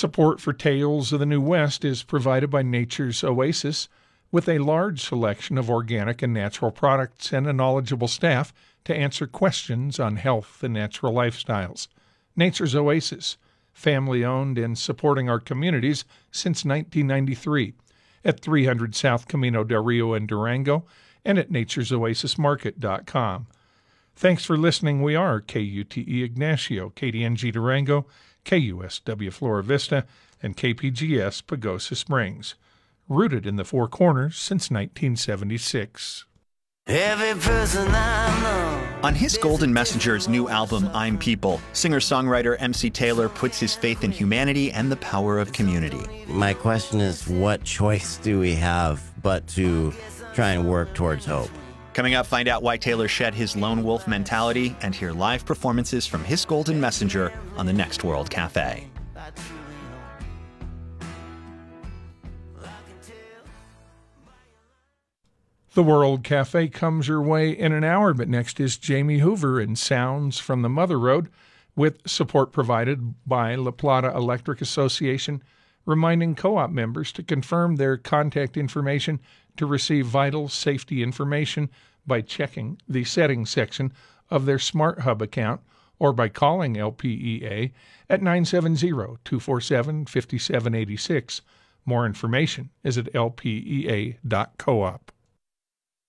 Support for Tales of the New West is provided by Nature's Oasis, with a large selection of organic and natural products and a knowledgeable staff to answer questions on health and natural lifestyles. Nature's Oasis, family-owned and supporting our communities since 1993, at 300 South Camino del Rio in Durango and at naturesoasismarket.com. Thanks for listening. We are KUTE Ignacio, KDNG Durango, KUSW Flora Vista, and KPGS Pagosa Springs. Rooted in the Four Corners since 1976. Every person I know. On his Golden Messenger's new album, I'm People, singer-songwriter MC Taylor puts his faith in humanity and the power of community. My question is, what choice do we have but to try and work towards hope? Coming up, find out why Taylor shed his lone wolf mentality and hear live performances from his Golden Messenger on the Next World Cafe. The World Cafe comes your way in an hour, but next is Jamie Hoover and Sounds from the Mother Road, with support provided by La Plata Electric Association, reminding co-op members to confirm their contact information to receive vital safety information by checking the settings section of their Smart Hub account or by calling LPEA at 970-247-5786. More information is at lpea.coop.